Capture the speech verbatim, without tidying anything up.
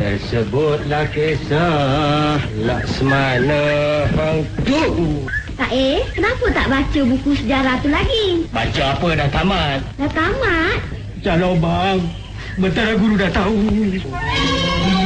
Tersebutlah kisah Laksmana Hangtu. Tak eh, kenapa tak baca buku sejarah tu lagi? Baca apa dah tamat? Dah tamat? Calon bang, bentar guru dah tahu.